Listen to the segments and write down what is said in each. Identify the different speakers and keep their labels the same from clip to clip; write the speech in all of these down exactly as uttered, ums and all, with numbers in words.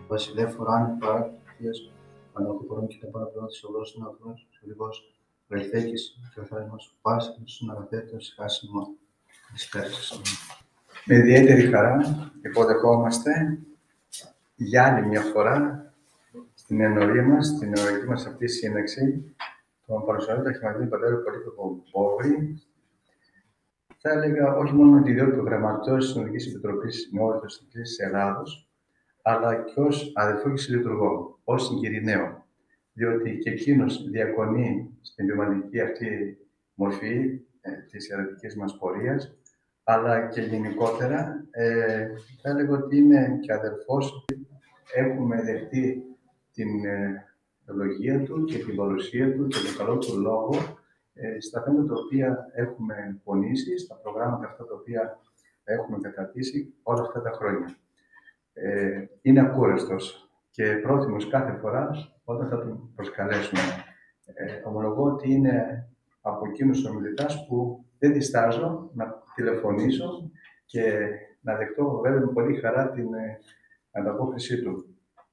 Speaker 1: βασιλεύ ουράνιου παράκτιας, παναχωρών και τα παραπλώνα της οδός των ανθρώπων, οδηγός, Βελθέκης, και ο Θεός μας, πάση στον αγαθέτων σχάσιμο της πέρσης.
Speaker 2: Με ιδιαίτερη χαρά υποδεχόμαστε για άλλη μια φορά στην ενορία μας, στην ενορική μας αυτή σύναξη, τον παρουσιάζοντα Αρχιμανδρίτου Πατέρα Πολύκαρπο Μπόβρη. Θα έλεγα όχι μόνο τη ιδιότητα του Γραμματέως της Συνοδικής Επιτροπής Συνόδου της Ελλάδος, αλλά και ως αδελφό και συλλειτουργό, ως συγκυριναίο, διότι και εκείνος διακονεί στην ποιηματική αυτή μορφή ε, της ιερατικής μας πορείας, αλλά και γενικότερα ε, θα έλεγα ότι είναι και αδελφός. Έχουμε δεχτεί την ε, ευλογία του και την παρουσία του και τον καλό του λόγο ε, στα θέματα τα οποία έχουμε πονήσει, στα προγράμματα αυτά τα οποία έχουμε καταρτήσει όλα αυτά τα χρόνια. Ε, είναι ακούραστος και πρόθυμος κάθε φορά όταν θα τον προσκαλέσουμε. Ε, ομολογώ ότι είναι από εκείνους τους ομιλητάς που δεν διστάζω να τηλεφωνήσω και να δεχτώ βέβαια με πολύ χαρά την ε, ανταπόκρισή του.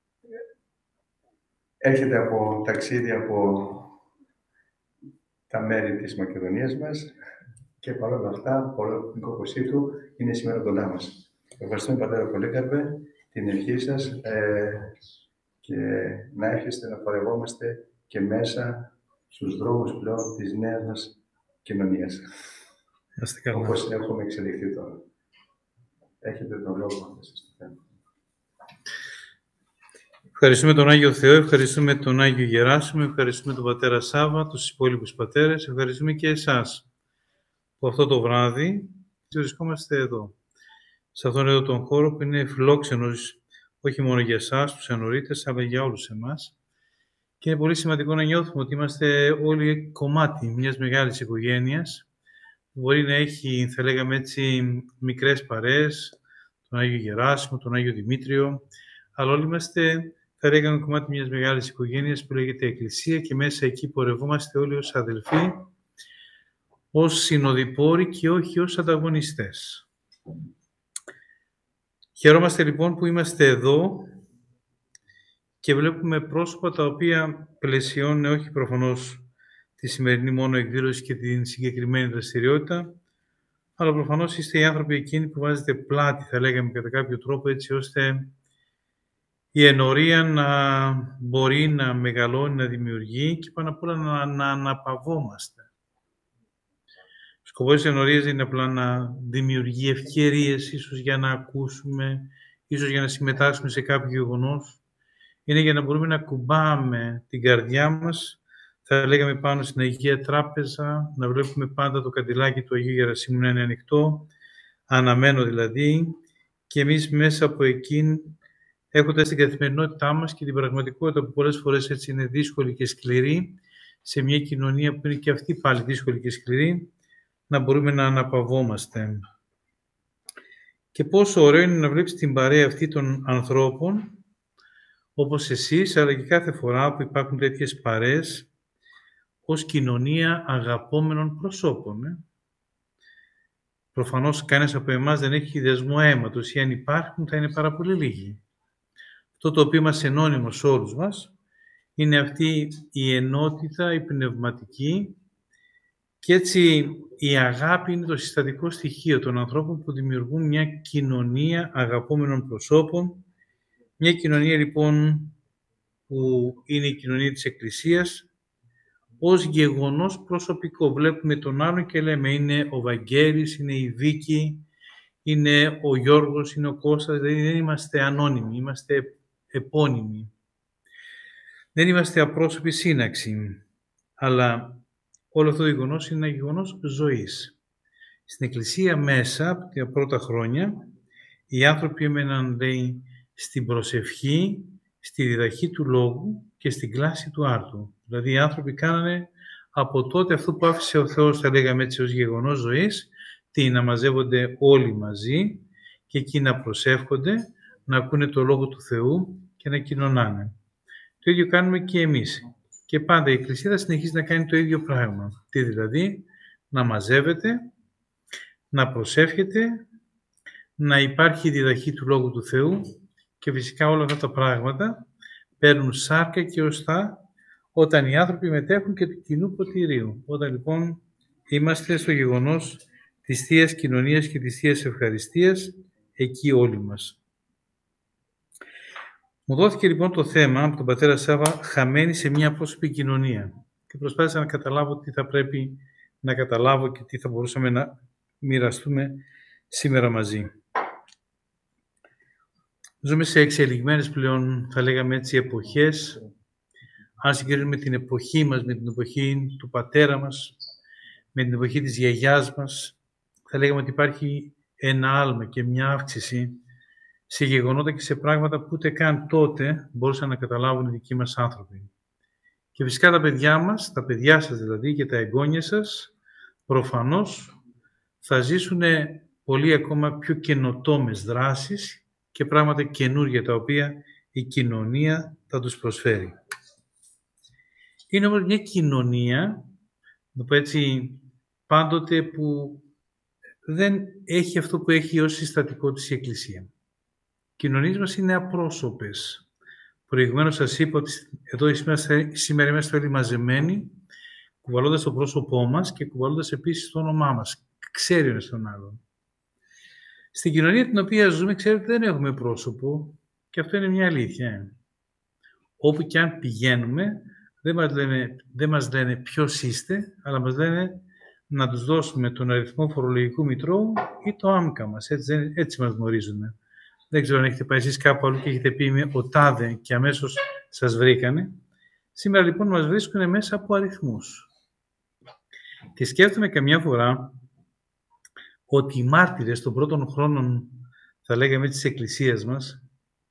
Speaker 2: Έρχεται από ταξίδι από τα μέρη της Μακεδονίας μας και παρόλα αυτά, παρόλο την κόπωσή του, είναι σήμερα κοντά μας. Ευχαριστούμε, Πατέρα Πολύκαρπε, την ευχή σας ε, και να έρχεστε να πορευόμαστε και μέσα στους δρόμους πλέον της νέας μας κοινωνίας. Όπως έχουμε εξελιχθεί τώρα. Έχετε τον λόγο να σας το.
Speaker 3: Ευχαριστούμε τον Άγιο Θεό, ευχαριστούμε τον Άγιο Γεράσιμο, ευχαριστούμε τον Πατέρα Σάββα, τους υπόλοιπους πατέρες, ευχαριστούμε και εσάς που αυτό το βράδυ βρισκόμαστε εδώ, σε αυτόν εδώ τον χώρο που είναι φιλόξενος όχι μόνο για εσάς, τους ενορίτες, αλλά για όλους εμάς. Και είναι πολύ σημαντικό να νιώθουμε ότι είμαστε όλοι κομμάτι μιας μεγάλης οικογένειας, που μπορεί να έχει, θα λέγαμε έτσι, μικρές παρέες, τον Άγιο Γεράσιμο, τον Άγιο Δημήτριο, αλλά όλοι είμαστε, θα λέγαμε, κομμάτι μιας μεγάλης οικογένειας που λέγεται Εκκλησία και μέσα εκεί πορευόμαστε όλοι ως αδελφοί, ως συνοδοιπόροι και όχι ως ανταγωνιστές. Χαιρόμαστε λοιπόν που είμαστε εδώ και βλέπουμε πρόσωπα τα οποία πλαισιώνουν όχι προφανώς τη σημερινή μόνο εκδήλωση και την συγκεκριμένη δραστηριότητα, αλλά προφανώς είστε οι άνθρωποι εκείνοι που βάζετε πλάτη, θα λέγαμε κατά κάποιο τρόπο, έτσι ώστε η ενορία να μπορεί να μεγαλώνει, να δημιουργεί και πάνω απ' όλα να, να αναπαυόμαστε. Ο σκοπός της ενορίας είναι απλά να δημιουργεί ευκαιρίες, ίσως για να ακούσουμε, ίσως για να συμμετάσχουμε σε κάποιο γεγονός. Είναι για να μπορούμε να κουμπάμε την καρδιά μας, θα λέγαμε πάνω στην Αγία Τράπεζα, να βλέπουμε πάντα το καντιλάκι του Αγίου Γερασίμου να είναι ανοιχτό, αναμένο δηλαδή, και εμείς μέσα από εκείνη, έχοντας την καθημερινότητά μας και την πραγματικότητα που πολλές φορές έτσι είναι δύσκολη και σκληρή, σε μια κοινωνία που είναι και αυτή πάλι δύσκολη και σκληρή, να μπορούμε να αναπαυόμαστε. Και πόσο ωραίο είναι να βλέπεις την παρέα αυτή των ανθρώπων, όπως εσείς, αλλά και κάθε φορά που υπάρχουν τέτοιες παρέες, ως κοινωνία αγαπόμενων προσώπων. Ε? Προφανώς κανένας από εμάς δεν έχει δεσμό αίματος ή αν υπάρχουν θα είναι πάρα πολύ λίγοι. Αυτό το οποίο μας ενώνει σε όλους μας είναι αυτή η ενότητα, η πνευματική, και έτσι η αγάπη είναι το συστατικό στοιχείο των ανθρώπων που δημιουργούν μια κοινωνία αγαπόμενων προσώπων, μια κοινωνία λοιπόν που είναι η κοινωνία της Εκκλησίας, ως γεγονός προσωπικό. Βλέπουμε τον άλλον και λέμε είναι ο Βαγγέλης, είναι η Βίκη, είναι ο Γιώργος, είναι ο Κώστας, δηλαδή δεν είμαστε ανώνυμοι, είμαστε επώνυμοι. Δεν είμαστε απρόσωποι σύναξη, αλλά όλο αυτό το γεγονός είναι ένα γεγονός ζωής. Στην Εκκλησία μέσα, από τα πρώτα χρόνια, οι άνθρωποι έμεναν, λέει, στην προσευχή, στη διδαχή του λόγου και στην κλάση του άρτου. Δηλαδή οι άνθρωποι κάνανε από τότε αυτό που άφησε ο Θεός, θα λέγαμε έτσι, ως γεγονός ζωής, τι, να μαζεύονται όλοι μαζί και εκεί να προσεύχονται, να ακούνε το Λόγο του Θεού και να κοινωνάνε. Το ίδιο κάνουμε και εμείς. Και πάντα η Εκκλησία θα συνεχίσει να κάνει το ίδιο πράγμα. Τι δηλαδή, να μαζεύεται, να προσεύχεται, να υπάρχει η διδαχή του Λόγου του Θεού Και φυσικά όλα αυτά τα πράγματα παίρνουν σάρκα και οστά όταν οι άνθρωποι μετέχουν και του κοινού ποτηρίου. Όταν λοιπόν είμαστε στο γεγονός της Θείας Κοινωνίας και της Θείας Ευχαριστίας, εκεί όλοι μας. Μου δόθηκε λοιπόν το θέμα από τον πατέρα Σάβα, χαμένη σε μια πρόσωπη κοινωνία. Και προσπάθησα να καταλάβω τι θα πρέπει να καταλάβω και τι θα μπορούσαμε να μοιραστούμε σήμερα μαζί. Ζούμε σε εξελιγμένες πλέον, θα λέγαμε έτσι, εποχές. Αν συγκρίνουμε την εποχή μας με την εποχή του πατέρα μας, με την εποχή της γιαγιάς μας, θα λέγαμε ότι υπάρχει ένα άλμα και μια αύξηση σε γεγονότα και σε πράγματα που ούτε καν τότε μπορούσαν να καταλάβουν οι δικοί μας άνθρωποι. Και φυσικά τα παιδιά μας, τα παιδιά σας δηλαδή και τα εγγόνια σας, προφανώς θα ζήσουν πολύ ακόμα πιο καινοτόμες δράσεις και πράγματα καινούργια τα οποία η κοινωνία θα τους προσφέρει. Είναι όμως μια κοινωνία, να πω έτσι, πάντοτε που δεν έχει αυτό που έχει ως συστατικό της η Εκκλησία. Οι κοινωνίες μας είναι απρόσωπες. Προηγουμένως σας είπα ότι εδώ σήμερα είμαστε όλοι μαζεμένοι, κουβαλώντας το πρόσωπό μας και κουβαλώντας επίσης το όνομά μας. Ξέρει ο ένας τον άλλον. Στην κοινωνία την οποία ζούμε, ξέρετε, δεν έχουμε πρόσωπο και αυτό είναι μια αλήθεια. Όπου και αν πηγαίνουμε, δεν μας λένε, δεν μας λένε ποιος είστε, αλλά μας λένε να τους δώσουμε τον αριθμό φορολογικού μητρώου ή το άμκα μας. Έτσι, έτσι μας γνωρίζουν. Δεν ξέρω αν έχετε πάει εσείς κάπου αλλού και έχετε πει είμαι ο τάδε και αμέσως σας βρήκανε. Σήμερα λοιπόν μας βρίσκουν μέσα από αριθμούς. Και σκέφτομαι καμιά φορά ότι οι μάρτυρες των πρώτων χρόνων, θα λέγαμε της Εκκλησίας μας,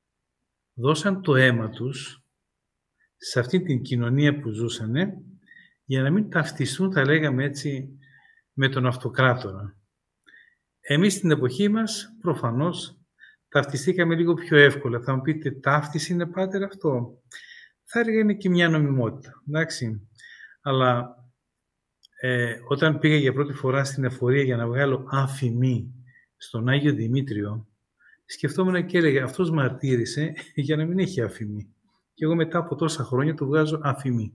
Speaker 3: δώσαν το αίμα τους σε αυτή την κοινωνία που ζούσανε για να μην ταυτιστούν, θα λέγαμε έτσι, με τον αυτοκράτορα. Εμείς στην εποχή μας, προφανώς, ταυτιστήκαμε λίγο πιο εύκολα. Θα μου πείτε, ταύτιση είναι πάτερ αυτό. Θα έλεγα είναι και μια νομιμότητα, εντάξει. Αλλά ε, όταν πήγα για πρώτη φορά στην εφορία για να βγάλω αφημί στον Άγιο Δημήτριο, σκεφτόμουν και έλεγα, αυτός μαρτύρησε για να μην έχει αφημί. Και εγώ μετά από τόσα χρόνια του βγάζω αφημί.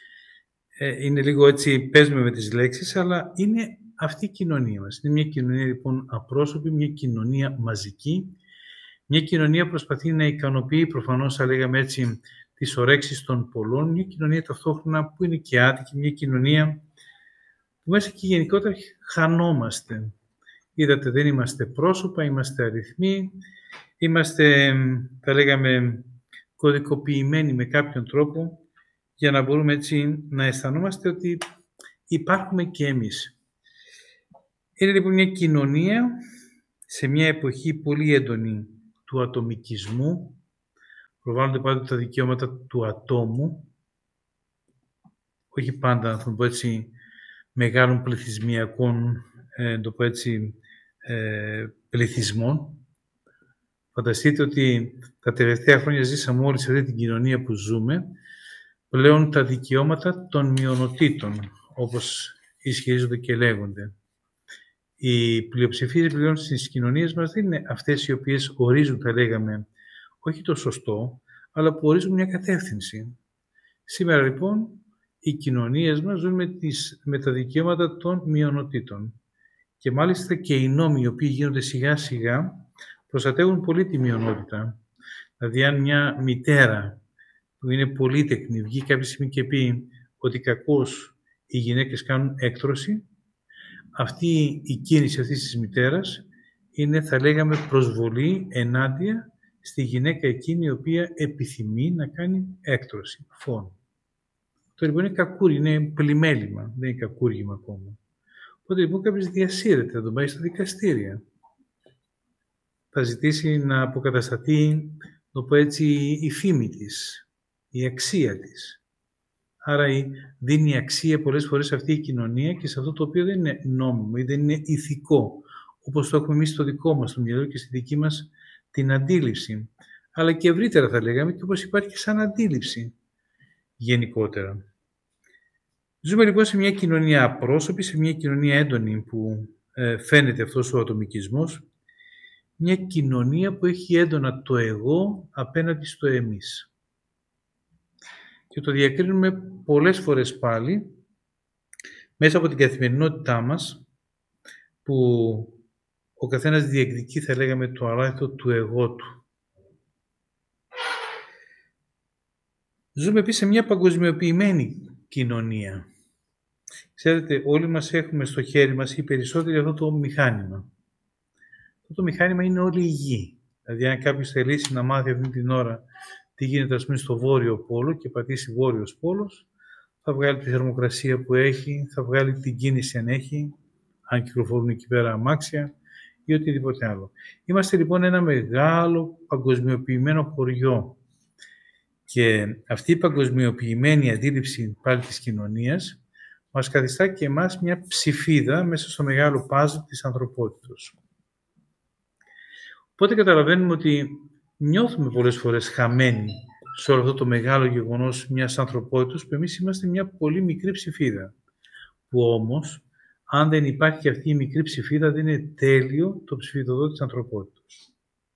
Speaker 3: Ε, είναι λίγο έτσι, παίζουμε με τις λέξεις, αλλά είναι αυτή η κοινωνία μας. Είναι μια κοινωνία λοιπόν απρόσωπη, μια κοινωνία μαζική, μια κοινωνία που προσπαθεί να ικανοποιεί προφανώς, θα λέγαμε έτσι, τις ορέξεις των πολλών, μια κοινωνία ταυτόχρονα που είναι και άτυχη, μια κοινωνία που μέσα και γενικότερα χανόμαστε. Είδατε, δεν είμαστε πρόσωπα, είμαστε αριθμοί, είμαστε, θα λέγαμε, κωδικοποιημένοι με κάποιον τρόπο για να μπορούμε έτσι να αισθανόμαστε ότι υπάρχουμε και εμείς. Είναι λοιπόν μια κοινωνία σε μια εποχή πολύ έντονη του ατομικισμού, προβάλλονται πάντα τα δικαιώματα του ατόμου, όχι πάντα, θα το πω έτσι, μεγάλων πληθυσμιακών, ε, το πω έτσι, ε, πληθυσμών. Φανταστείτε ότι τα τελευταία χρόνια ζήσαμε όλοι σε αυτή την κοινωνία που ζούμε, πλέον τα δικαιώματα των μειονοτήτων, όπως ισχυρίζονται και λέγονται. Οι πλειοψηφίες πλέον στις κοινωνίες μας δεν είναι αυτές οι οποίες ορίζουν, θα λέγαμε, όχι το σωστό, αλλά που ορίζουν μια κατεύθυνση. Σήμερα λοιπόν οι κοινωνίες μας ζουν με, τις, με τα δικαιώματα των μειονοτήτων. Και μάλιστα και οι νόμοι οι οποίοι γίνονται σιγά σιγά προστατεύουν πολύ τη μειονότητα. Δηλαδή αν μια μητέρα που είναι πολύτεκνη βγει κάποια στιγμή και πει ότι κακώς οι γυναίκες κάνουν έκτρωση, αυτή η κίνηση αυτής της μητέρας είναι, θα λέγαμε, προσβολή ενάντια στη γυναίκα εκείνη η οποία επιθυμεί να κάνει έκτρωση, φόνο. Το λοιπόν είναι κακούρι, είναι πλημέλημα, δεν είναι κακούργημα ακόμα. Οπότε λοιπόν κάποιος διασύρεται, θα τον πάει στα δικαστήρια. Θα ζητήσει να αποκατασταθεί, το πω έτσι, η φήμη της, η αξία της. Άρα δίνει αξία πολλές φορές σε αυτή η κοινωνία και σε αυτό το οποίο δεν είναι νόμιμο ή δεν είναι ηθικό, όπως το έχουμε εμείς στο δικό μας, στο μυαλό και στη δική μας την αντίληψη. Αλλά και ευρύτερα θα λέγαμε και όπως υπάρχει σαν αντίληψη γενικότερα. Ζούμε λοιπόν σε μια κοινωνία απρόσωπη, σε μια κοινωνία έντονη που ε, φαίνεται αυτός ο ατομικισμός μια κοινωνία που έχει έντονα το εγώ απέναντι στο εμείς. Και το διακρίνουμε πολλές φορές πάλι μέσα από την καθημερινότητά μας, που ο καθένας διεκδικεί, θα λέγαμε, το αράθρο του εγώ του. Ζούμε επίσης σε μια παγκοσμιοποιημένη κοινωνία. Ξέρετε, όλοι μας έχουμε στο χέρι μας, οι περισσότεροι, αυτό το μηχάνημα. Αυτό το μηχάνημα είναι όλη η γη. Δηλαδή, αν κάποιος θελήσει να μάθει αυτή την ώρα τι γίνεται, ας πούμε, στο βόρειο πόλο και πατήσει βόρειος πόλος, θα βγάλει τη θερμοκρασία που έχει, θα βγάλει την κίνηση αν έχει, αν κυκλοφορούν εκεί πέρα αμάξια ή οτιδήποτε άλλο. Είμαστε λοιπόν ένα μεγάλο παγκοσμιοποιημένο χωριό. Και αυτή η παγκοσμιοποιημένη αντίληψη πάλι της κοινωνίας μας καθιστά και εμάς μια ψηφίδα μέσα στο μεγάλο παζλ της ανθρωπότητας. Οπότε καταλαβαίνουμε ότι νιώθουμε πολλές φορές χαμένοι σε όλο αυτό το μεγάλο γεγονός μιας ανθρωπότητας, που εμείς είμαστε μια πολύ μικρή ψηφίδα. Που όμως, αν δεν υπάρχει αυτή η μικρή ψηφίδα, δεν είναι τέλειο το ψηφιδωδό της ανθρωπότητας.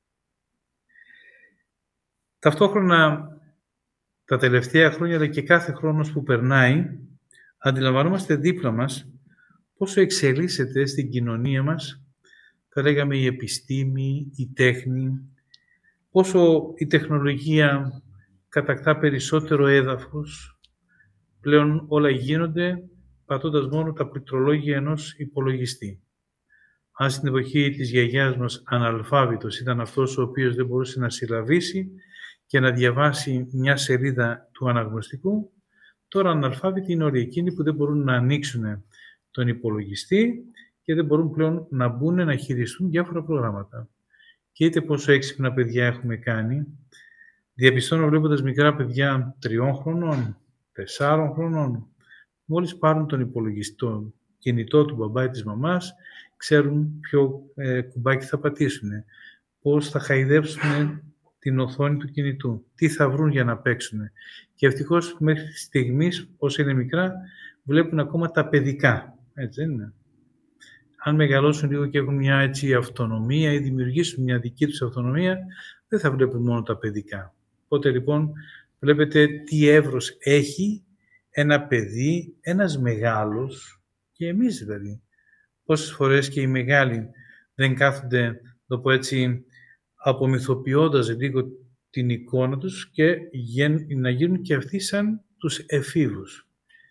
Speaker 3: Ταυτόχρονα, τα τελευταία χρόνια, αλλά και κάθε χρόνος που περνάει, αντιλαμβανόμαστε δίπλα μας πόσο εξελίσσεται στην κοινωνία μας, θα λέγαμε, η επιστήμη, η τέχνη, πόσο η τεχνολογία κατακτά περισσότερο έδαφος. Πλέον όλα γίνονται πατώντας μόνο τα πληκτρολόγια ενός υπολογιστή. Αν στην εποχή της γιαγιάς μας αναλφάβητος ήταν αυτός ο οποίος δεν μπορούσε να συλλαβήσει και να διαβάσει μια σελίδα του αναγνωστικού, τώρα αναλφάβητοι είναι όλοι εκείνοι που δεν μπορούν να ανοίξουν τον υπολογιστή και δεν μπορούν πλέον να μπουν να χειριστούν διάφορα προγράμματα. Και είτε πόσο έξυπνα παιδιά έχουμε κάνει, διαπιστώνω βλέποντας μικρά παιδιά τριών χρονών, τεσσάρων χρονών, μόλις πάρουν τον υπολογιστή, το κινητό του μπαμπά ή της μαμάς, ξέρουν ποιο ε, κουμπάκι θα πατήσουν, πώς θα χαϊδέψουν την οθόνη του κινητού, τι θα βρουν για να παίξουν. Και ευτυχώς μέχρι στιγμής, όσο είναι μικρά, βλέπουν ακόμα τα παιδικά. Έτσι δεν είναι? Αν μεγαλώσουν λίγο και έχουν μια έτσι αυτονομία ή δημιουργήσουν μια δική τους αυτονομία, δεν θα βλέπουν μόνο τα παιδικά. Οπότε λοιπόν βλέπετε τι εύρος έχει ένα παιδί, ένας μεγάλος και εμείς δηλαδή. Πόσες φορές και οι μεγάλοι δεν κάθονται, το πω έτσι, απομυθοποιώντας λίγο την εικόνα τους και να γίνουν και αυτοί σαν τους εφήβους.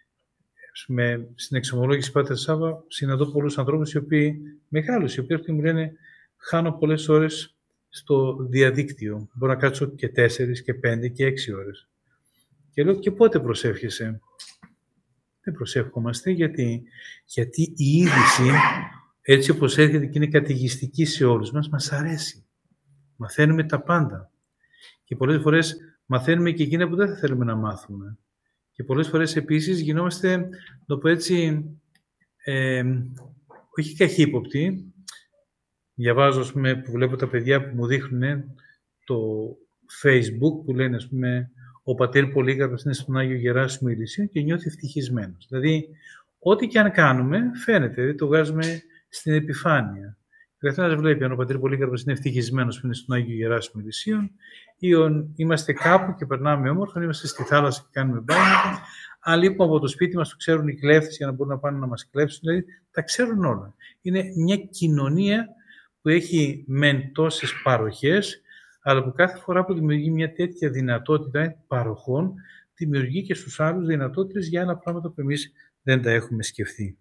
Speaker 3: Με, στην εξομολόγηση Πάτερ Σάβα συναντώ πολλούς ανθρώπους οι οποίοι, μεγάλους, οι οποίοι μου λένε χάνω πολλές ώρες στο διαδίκτυο. Μπορώ να κάτσω και τέσσερις και πέντε και έξι ώρες. Και λέω, και πότε προσεύχεσαι? Δεν προσεύχομαστε γιατί, γιατί η είδηση, έτσι όπως έρχεται και είναι καταιγιστική σε όλους μας, μας αρέσει. Μαθαίνουμε τα πάντα. Και πολλές φορές μαθαίνουμε και εκείνα που δεν θα θέλουμε να μάθουμε. Και πολλές φορές επίσης γινόμαστε, το πω έτσι, ε, όχι καχύποπτοι. Διαβάζω, ας πούμε, που βλέπω τα παιδιά που μου δείχνουν το Facebook, που λένε, ας πούμε, ο πατέρ Πολύκαρπος είναι στον Άγιο Γεράσιμο Ηλυσίων και νιώθει ευτυχισμένος. Δηλαδή, ό,τι και αν κάνουμε, φαίνεται, δηλαδή το βγάζουμε στην επιφάνεια. Ο καθένας βλέπει αν ο πατέρ Πολύκαρπος είναι ευτυχισμένος που είναι στον Άγιο Γεράσιμο Ηλυσίων, ή αν είμαστε κάπου και περνάμε όμορφα, είμαστε στη θάλασσα και κάνουμε μπάνιο. Αν λείπουμε από το σπίτι μας, το ξέρουν οι κλέφτες για να μπορούν να πάνε να μας κλέψουν. Δηλαδή, τα ξέρουν όλα. Είναι μια κοινωνία που έχει μεν τόσες παροχές, αλλά που κάθε φορά που δημιουργεί μια τέτοια δυνατότητα παροχών, δημιουργεί και στους άλλους δυνατότητες για άλλα πράγματα που εμείς δεν τα έχουμε σκεφτεί.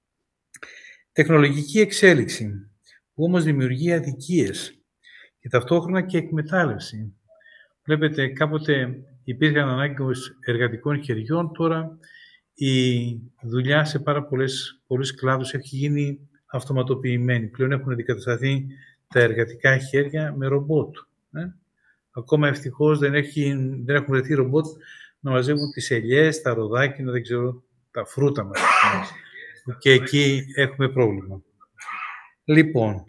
Speaker 3: Τεχνολογική εξέλιξη, που όμως δημιουργεί αδικίες και ταυτόχρονα και εκμετάλλευση. Βλέπετε, κάποτε υπήρχαν ανάγκες εργατικών χεριών, τώρα η δουλειά σε πάρα πολλές, πολλούς κλάδους έχει γίνει αυτοματοποιημένη. Πλέον έχουν αντικατασταθεί τα εργατικά χέρια με ρομπότ. Ε? Ακόμα ευτυχώς δεν, έχει, δεν έχουν βρεθεί ρομπότ να μαζεύουν τις ελιές, τα ροδάκινα, δεν ξέρω, τα φρούτα μας. Και εκεί έχουμε πρόβλημα. Λοιπόν,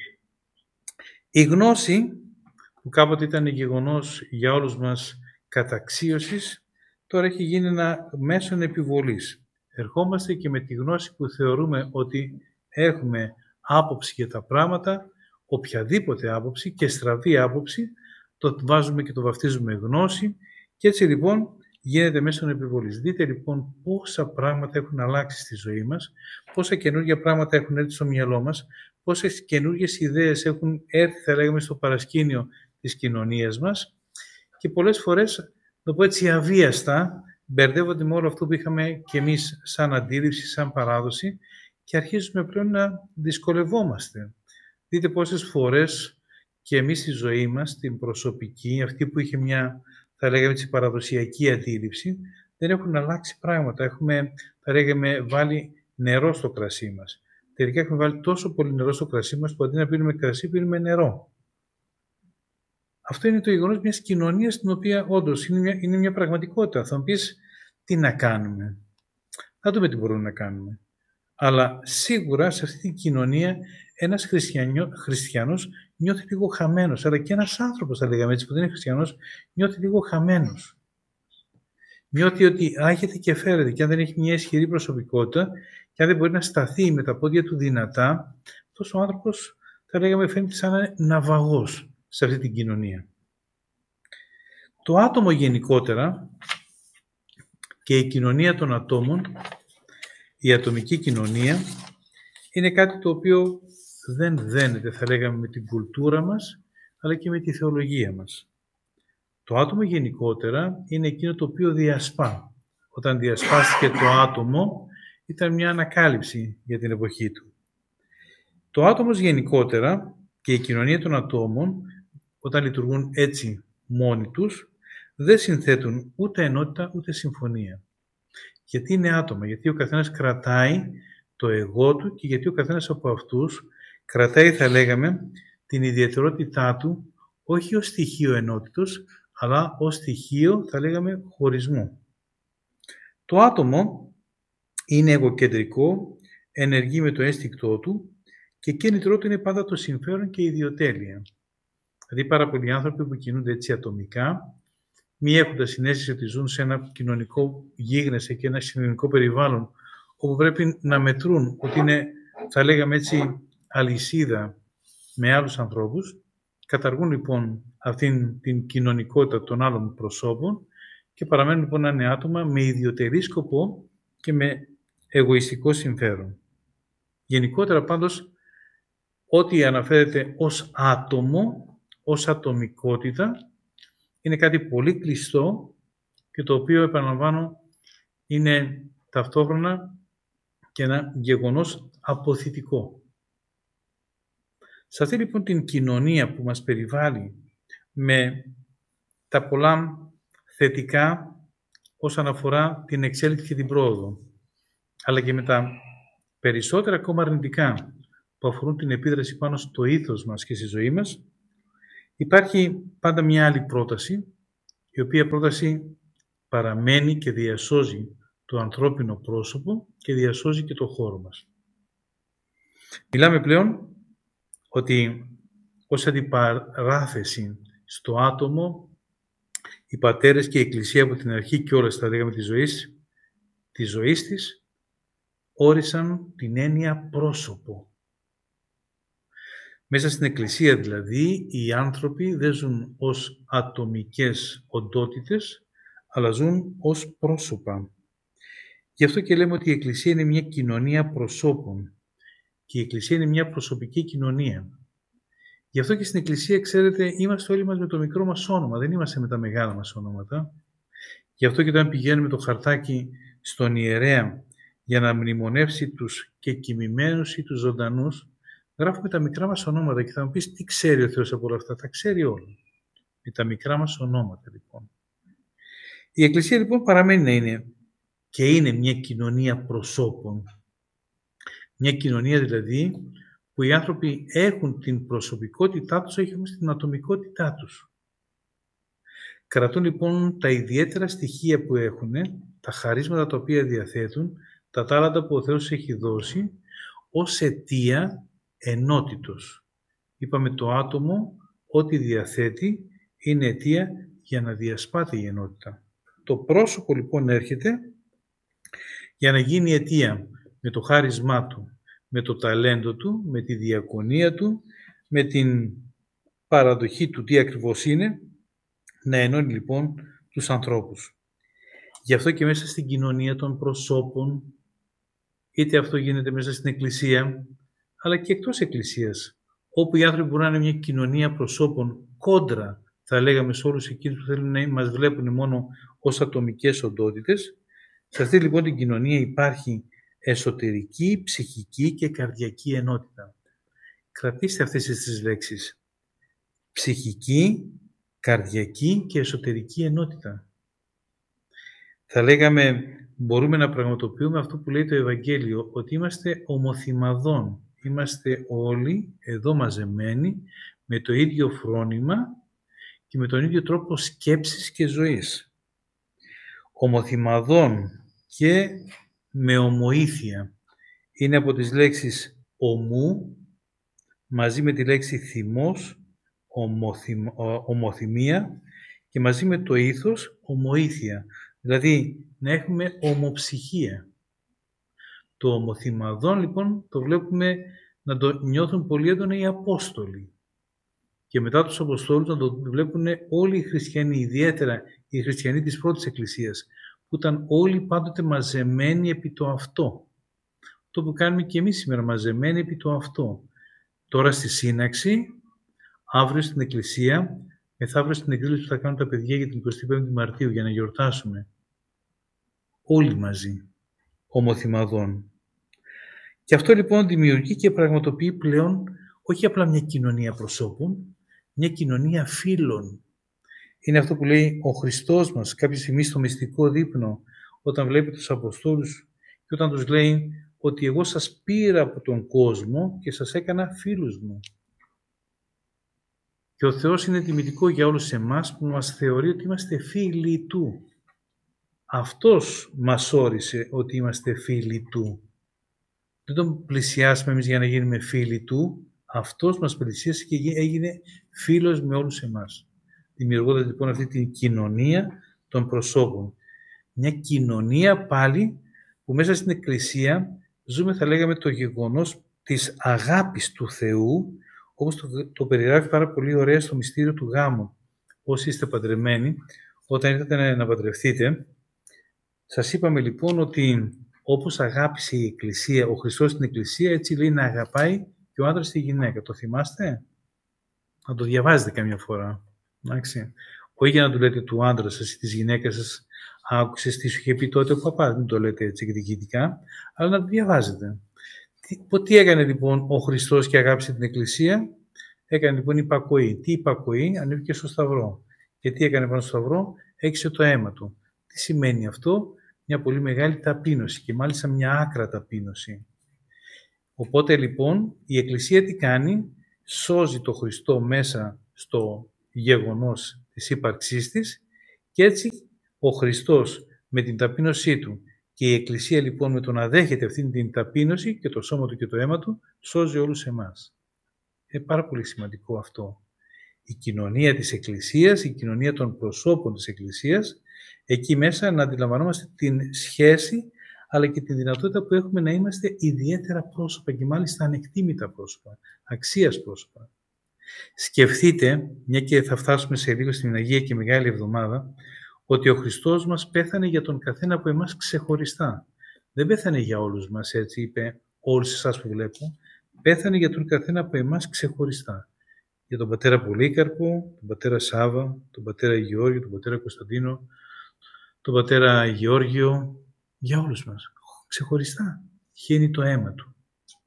Speaker 3: η γνώση που κάποτε ήταν γεγονός για όλους μας καταξίωσης, τώρα έχει γίνει ένα μέσον επιβολής. Ερχόμαστε και με τη γνώση που θεωρούμε ότι έχουμε άποψη για τα πράγματα, οποιαδήποτε άποψη και στραβή άποψη, το βάζουμε και το βαφτίζουμε γνώση και έτσι λοιπόν γίνεται μέσω επιβολής. Δείτε λοιπόν πόσα πράγματα έχουν αλλάξει στη ζωή μας, πόσα καινούργια πράγματα έχουν έρθει στο μυαλό μας, πόσες καινούργιες ιδέες έχουν έρθει, θα λέγαμε, στο παρασκήνιο της κοινωνίας μας και πολλές φορές, το πω έτσι αβίαστα, μπερδεύονται με όλο αυτό που είχαμε και εμείς σαν αντίληψη, σαν παράδοση και αρχίζουμε πλέον να δυσκολευόμαστε. Δείτε πόσες φορές και εμείς στη ζωή μας, την προσωπική, αυτή που είχε μια, θα λέγαμε έτσι, παραδοσιακή αντίληψη, δεν έχουν αλλάξει πράγματα. Έχουμε, θα λέγαμε, βάλει νερό στο κρασί μας. Τελικά έχουμε βάλει τόσο πολύ νερό στο κρασί μας που αντί να πίνουμε κρασί, πίνουμε νερό. Αυτό είναι το γεγονός μιας κοινωνίας στην οποία όντως είναι μια, είναι μια πραγματικότητα. Θα μου πεις τι να κάνουμε. Θα δούμε τι μπορούμε να κάνουμε. Αλλά σίγουρα σε αυτή την κοινωνία ένας χριστιανός νιώθει λίγο χαμένος. Αλλά και ένας άνθρωπος, θα λέγαμε έτσι, που δεν είναι χριστιανός, νιώθει λίγο χαμένος. Νιώθει ότι άγεται και φέρεται και αν δεν έχει μια ισχυρή προσωπικότητα και αν δεν μπορεί να σταθεί με τα πόδια του δυνατά, αυτός ο άνθρωπος, θα λέγαμε, φαίνεται σαν να είναι ναυαγός σε αυτή την κοινωνία. Το άτομο γενικότερα και η κοινωνία των ατόμων, η ατομική κοινωνία, είναι κάτι το οποίο δεν δένεται, θα λέγαμε, με την κουλτούρα μας, αλλά και με τη θεολογία μας. Το άτομο γενικότερα είναι εκείνο το οποίο διασπά. Όταν διασπάστηκε το άτομο, ήταν μια ανακάλυψη για την εποχή του. Το άτομο γενικότερα και η κοινωνία των ατόμων, όταν λειτουργούν έτσι μόνοι τους, δεν συνθέτουν ούτε ενότητα ούτε συμφωνία. Γιατί είναι άτομα, γιατί ο καθένας κρατάει το εγώ του και γιατί ο καθένας από αυτούς κρατάει, θα λέγαμε, την ιδιαιτερότητά του όχι ως στοιχείο ενότητος, αλλά ως στοιχείο, θα λέγαμε, χωρισμού. Το άτομο είναι εγωκεντρικό, ενεργεί με το ένστικτό του και κίνητρό του είναι πάντα το συμφέρον και η ιδιοτέλεια. Δηλαδή, πάρα πολλοί άνθρωποι που κινούνται έτσι ατομικά, μη έχοντας συναίσθηση ότι ζουν σε ένα κοινωνικό γίγνεσθε και ένα κοινωνικό περιβάλλον, όπου πρέπει να μετρούν ότι είναι, θα λέγαμε έτσι, αλυσίδα με άλλους ανθρώπους, καταργούν λοιπόν αυτήν την κοινωνικότητα των άλλων προσώπων και παραμένουν λοιπόν να είναι άτομα με ιδιωτερή σκοπό και με εγωιστικό συμφέρον. Γενικότερα πάντως, ό,τι αναφέρεται ως άτομο, ως ατομικότητα, είναι κάτι πολύ κλειστό και το οποίο, επαναλαμβάνω, είναι ταυτόχρονα και ένα γεγονός αποθητικό. Σε αυτή λοιπόν την κοινωνία που μας περιβάλλει με τα πολλά θετικά όσον αφορά την εξέλιξη και την πρόοδο, αλλά και με τα περισσότερα ακόμα αρνητικά που αφορούν την επίδραση πάνω στο ήθος μας και στη ζωή μας, υπάρχει πάντα μια άλλη πρόταση, η οποία πρόταση παραμένει και διασώζει το ανθρώπινο πρόσωπο και διασώζει και το χώρο μας. Μιλάμε πλέον ότι ως αντιπαράθεση στο άτομο, οι πατέρες και η Εκκλησία από την αρχή και όλες τα λέγαμε της ζωής, της ζωής της, όρισαν την έννοια πρόσωπο. Μέσα στην Εκκλησία δηλαδή, οι άνθρωποι δεν ζουν ως ατομικές οντότητες, αλλά ζουν ως πρόσωπα. Γι' αυτό και λέμε ότι η Εκκλησία είναι μια κοινωνία προσώπων και η Εκκλησία είναι μια προσωπική κοινωνία. Γι' αυτό και στην Εκκλησία, ξέρετε, είμαστε όλοι μας με το μικρό μας όνομα, δεν είμαστε με τα μεγάλα μας ονόματα. Γι' αυτό και όταν πηγαίνουμε το χαρτάκι στον ιερέα για να μνημονεύσει τους κεκοιμημένους ή τους ζωντανούς, γράφουμε τα μικρά μας ονόματα και θα μου πεις τι ξέρει ο Θεός από όλα αυτά. Τα ξέρει όλα. Με τα μικρά μας ονόματα λοιπόν. Η Εκκλησία λοιπόν παραμένει να είναι και είναι μια κοινωνία προσώπων. Μια κοινωνία δηλαδή που οι άνθρωποι έχουν την προσωπικότητά τους, έχουν την ατομικότητά τους. Κρατούν λοιπόν τα ιδιαίτερα στοιχεία που έχουν, τα χαρίσματα τα οποία διαθέτουν, τα τάλαντα που ο Θεός έχει δώσει, ως αιτία ενότητος. Είπαμε το άτομο, ό,τι διαθέτει, είναι αιτία για να διασπάται η ενότητα. Το πρόσωπο λοιπόν έρχεται για να γίνει αιτία με το χάρισμά του, με το ταλέντο του, με τη διακονία του, με την παραδοχή του τι ακριβώς είναι, να ενώνει λοιπόν τους ανθρώπους. Γι' αυτό και μέσα στην κοινωνία των προσώπων, είτε αυτό γίνεται μέσα στην Εκκλησία, αλλά και εκτός Εκκλησίας, όπου οι άνθρωποι μπορούν να είναι μια κοινωνία προσώπων κόντρα, θα λέγαμε, σε όλους εκείνους που θέλουν να μας βλέπουν μόνο ως ατομικές οντότητες. Σε αυτή λοιπόν την κοινωνία υπάρχει εσωτερική, ψυχική και καρδιακή ενότητα. Κρατήστε αυτές τις λέξεις. Ψυχική, καρδιακή και εσωτερική ενότητα. Θα λέγαμε, μπορούμε να πραγματοποιούμε αυτό που λέει το Ευαγγέλιο, ότι είμαστε ομοθυμαδών. Είμαστε όλοι εδώ μαζεμένοι με το ίδιο φρόνημα και με τον ίδιο τρόπο σκέψης και ζωής. Ομοθυμαδών και με ομοήθεια. Είναι από τις λέξεις ομού, μαζί με τη λέξη θυμός, ομοθυμ, ομοθυμία και μαζί με το ήθος, ομοήθεια. Δηλαδή, να έχουμε ομοψυχία. Το ομοθυμαδόν, λοιπόν, το βλέπουμε να το νιώθουν πολύ έντονα οι Απόστολοι. Και μετά τους Αποστόλους να το βλέπουν όλοι οι χριστιανοί, ιδιαίτερα οι χριστιανοί της πρώτης Εκκλησίας, που ήταν όλοι πάντοτε μαζεμένοι επί το αυτό. Το που κάνουμε και εμείς σήμερα, μαζεμένοι επί το αυτό. Τώρα στη σύναξη, αύριο στην Εκκλησία, μεθαύριο στην εκδήλωση που θα κάνουν τα παιδιά για την εικοστή πέμπτη Μαρτίου για να γιορτάσουμε. Όλοι μαζί, ομοθυμαδών. Και αυτό λοιπόν δημιουργεί και πραγματοποιεί πλέον όχι απλά μια κοινωνία προσώπων, μια κοινωνία φίλων. Είναι αυτό που λέει ο Χριστός μας κάποια στιγμή στο μυστικό δείπνο, όταν βλέπει τους Αποστόλους και όταν τους λέει ότι εγώ σας πήρα από τον κόσμο και σας έκανα φίλους μου. Και ο Θεός είναι τιμητικό για όλους εμάς που μας θεωρεί ότι είμαστε φίλοι Του. Αυτός μας όρισε ότι είμαστε φίλοι Του. Δεν τον πλησιάσουμε εμείς για να γίνουμε φίλοι Του. Αυτός μας πλησίασε και έγινε φίλος με όλους εμάς. Δημιουργώντας λοιπόν αυτή την κοινωνία των προσώπων. Μια κοινωνία πάλι που μέσα στην Εκκλησία ζούμε, θα λέγαμε, το γεγονός της αγάπης του Θεού, όπως το, το περιγράφει πάρα πολύ ωραία στο μυστήριο του γάμου. Όσοι είστε παντρεμένοι, όταν ήρθατε να παντρευτείτε, σας είπαμε λοιπόν ότι όπως αγάπησε η Εκκλησία, ο Χριστός στην Εκκλησία, έτσι λέει να αγαπάει και ο άντρας τη γυναίκα. Το θυμάστε? Να το διαβάζετε καμιά φορά. Εντάξει. Όχι για να του λέτε του άντρα σας ή της γυναίκας σας, άκουσες τι σου είχε πει τότε ο παπάς, μην το λέτε έτσι εκδικητικά, αλλά να το διαβάζετε. Τι, τι έκανε λοιπόν ο Χριστός και αγάπησε την Εκκλησία? Έκανε λοιπόν υπακοή. Τι υπακοή? Ανέβηκε στο Σταυρό. Και τι έκανε πάνω στο Σταυρό? Έξισε το αίμα του. Τι σημαίνει αυτό? Μια πολύ μεγάλη ταπείνωση και μάλιστα μια άκρα ταπείνωση. Οπότε λοιπόν η Εκκλησία τι κάνει? Σώζει το Χριστό μέσα στο γεγονός της ύπαρξής της και έτσι ο Χριστός με την ταπείνωσή του και η Εκκλησία λοιπόν με το να δέχεται αυτήν την ταπείνωση και το σώμα του και το αίμα του σώζει όλους εμάς. Είναι πάρα πολύ σημαντικό αυτό. Η κοινωνία της Εκκλησίας, η κοινωνία των προσώπων της Εκκλησίας, εκεί μέσα να αντιλαμβανόμαστε την σχέση αλλά και τη δυνατότητα που έχουμε να είμαστε ιδιαίτερα πρόσωπα και μάλιστα ανεκτήμητα πρόσωπα, αξίας πρόσωπα. Σκεφτείτε, μια και θα φτάσουμε σε λίγο στην Αγία και Μεγάλη Εβδομάδα, ότι ο Χριστός μας πέθανε για τον καθένα από εμάς ξεχωριστά. Δεν πέθανε για όλους μας, έτσι είπε, όλους εσάς που βλέπω. Πέθανε για τον καθένα από εμάς ξεχωριστά. Για τον πατέρα Πολύκαρπο, τον πατέρα Σάβα, τον πατέρα Γεώργιο, τον πατέρα Κωνσταντίνο, τον πατέρα Γεώργιο, για όλους μας. Ξεχωριστά. Χύνει το αίμα του.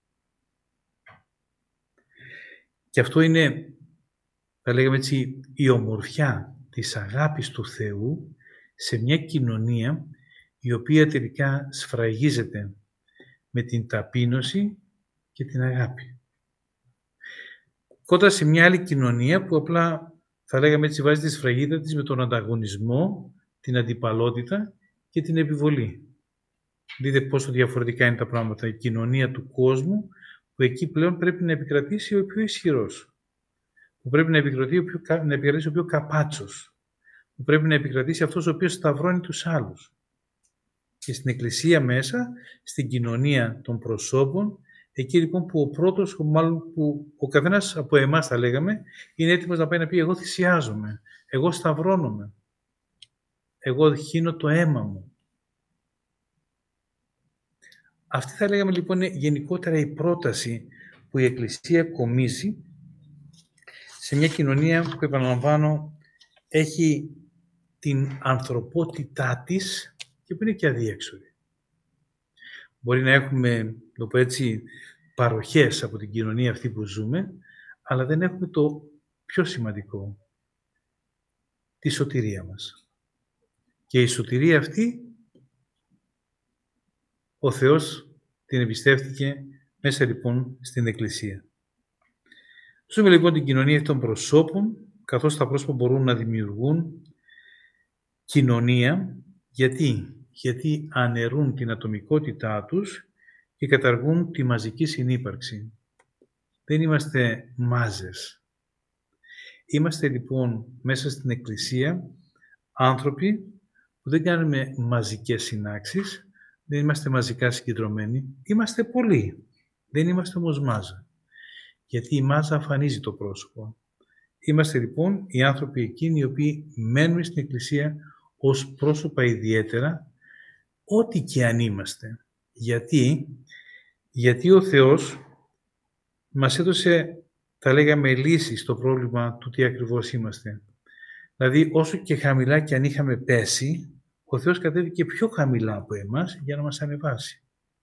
Speaker 3: Και αυτό είναι, θα λέγαμε έτσι, η ομορφιά της αγάπης του Θεού σε μια κοινωνία η οποία τελικά σφραγίζεται με την ταπείνωση και την αγάπη. Κόντρα σε μια άλλη κοινωνία που απλά, θα λέγαμε έτσι, βάζει τη σφραγίδα της με τον ανταγωνισμό, την αντιπαλότητα και την επιβολή. Δείτε πόσο διαφορετικά είναι τα πράγματα. Η κοινωνία του κόσμου, που εκεί πλέον πρέπει να επικρατήσει ο πιο ισχυρός, που πρέπει να επικρατήσει ο πιο, να επικρατήσει ο πιο καπάτσος, που πρέπει να επικρατήσει αυτός ο οποίος σταυρώνει τους άλλους. Και στην Εκκλησία μέσα, στην κοινωνία των προσώπων, Εκεί λοιπόν που ο πρώτος, μάλλον που ο καθένας από εμάς θα λέγαμε, είναι έτοιμος να πάει να πει εγώ θυσιάζομαι, εγώ σταυρώνομαι, εγώ χύνω το αίμα μου. Αυτή θα λέγαμε λοιπόν είναι γενικότερα η πρόταση που η Εκκλησία κομίζει σε μια κοινωνία που, επαναλαμβάνω, έχει την ανθρωπότητά της και που είναι και αδιέξοδη. Μπορεί να έχουμε, το πω έτσι, παροχές από την κοινωνία αυτή που ζούμε, αλλά δεν έχουμε το πιο σημαντικό, τη σωτηρία μας. Και η σωτηρία αυτή, ο Θεός την εμπιστεύτηκε μέσα λοιπόν στην Εκκλησία. Ζούμε λοιπόν την κοινωνία των προσώπων, καθώς τα πρόσωπα μπορούν να δημιουργούν κοινωνία. Γιατί? Γιατί αναιρούν την ατομικότητά τους και καταργούν τη μαζική συνύπαρξη. Δεν είμαστε μάζες. Είμαστε λοιπόν μέσα στην Εκκλησία άνθρωποι που δεν κάνουμε μαζικές συνάξεις, δεν είμαστε μαζικά συγκεντρωμένοι, είμαστε πολλοί. Δεν είμαστε όμως μάζα. Γιατί η μάζα αφανίζει το πρόσωπο. Είμαστε λοιπόν οι άνθρωποι εκείνοι οι οποίοι μένουν στην Εκκλησία ως πρόσωπα ιδιαίτερα, ό,τι και αν είμαστε. Γιατί, γιατί ο Θεός μας έδωσε, θα λέγαμε, λύση στο πρόβλημα του τι ακριβώς είμαστε. Δηλαδή, όσο και χαμηλά και αν είχαμε πέσει, ο Θεός κατέβηκε πιο χαμηλά από εμάς για να μας ανεβάσει.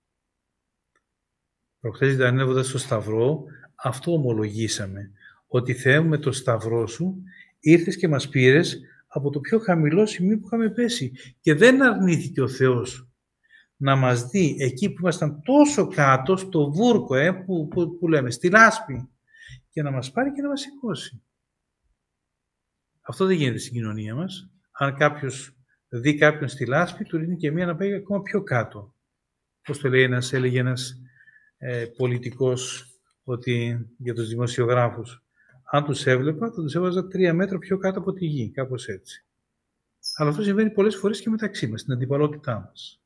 Speaker 3: Προχθές ανέβοντας στο Σταυρό, αυτό ομολογήσαμε, ότι Θεέ μου με το Σταυρό σου ήρθες και μας πήρες από το πιο χαμηλό σημείο που είχαμε πέσει. Και δεν αρνήθηκε ο Θεός να μας δει εκεί που ήμασταν τόσο κάτω, στο βούρκο, ε, που, που, που λέμε, στη λάσπη, και να μας πάρει και να μας σηκώσει. Αυτό δεν γίνεται στην κοινωνία μας. Αν κάποιος δει κάποιον στη λάσπη, του ρίχνει και μία να πάει ακόμα πιο κάτω. Πώς το λέει ένας, έλεγε ένας ε, πολιτικός, ότι για τους δημοσιογράφους, αν τους έβλεπα, θα τους έβαζα τρία μέτρα πιο κάτω από τη γη, κάπως έτσι. Αλλά αυτό συμβαίνει πολλές φορές και μεταξύ μας, στην αντιπαλότητά μας.